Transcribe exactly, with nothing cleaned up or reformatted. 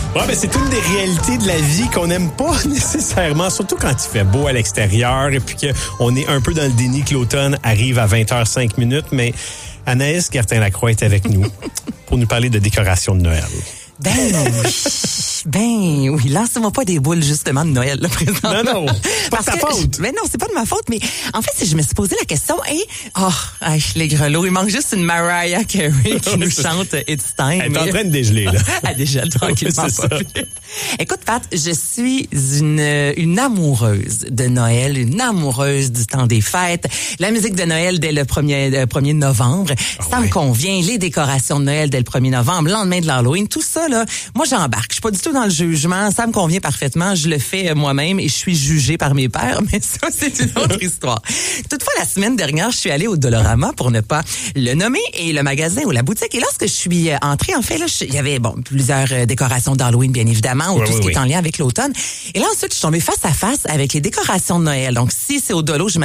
Ouais, ben c'est une des réalités de la vie qu'on n'aime pas nécessairement, surtout quand il fait beau à l'extérieur et puis qu'on est un peu dans le déni que l'automne arrive à vingt heures cinq minutes. Mais Anaïs Gertin-Lacroix est avec nous pour nous parler de décoration de Noël. Ben oui, ben oui, lance-moi pas des boules justement de Noël là présentement. Non, non, c'est pas de ta faute. Mais non, c'est pas de ma faute, mais en fait, si je me suis posé la question, et oh, hey, les grelots, il manque juste une Mariah Carey qui nous chante It's Time. Elle est en train de dégeler là. Elle dégèle tranquillement. C'est pas ça. vite. Écoute, Pat, je suis une une amoureuse de Noël, une amoureuse du temps des fêtes. La musique de Noël dès le premier le premier novembre, Ah ça ouais. me convient. Les décorations de Noël dès le premier novembre, lendemain de l'Halloween, tout ça là. Moi, j'embarque. Je suis pas du tout dans le jugement. Ça me convient parfaitement. Je le fais moi-même et je suis jugée par mes pairs. Mais ça, c'est une autre histoire. Toutefois, la semaine dernière, je suis allée au Dollarama pour ne pas le nommer et le magasin ou la boutique. Et lorsque je suis entrée, en fait, là, il y avait bon plusieurs euh, décorations d'Halloween, bien évidemment, ou oui, tout oui, ce qui oui. est en lien avec l'automne. Et là, ensuite, je suis tombée face à face avec les décorations de Noël. Donc, si c'est au Dolo, je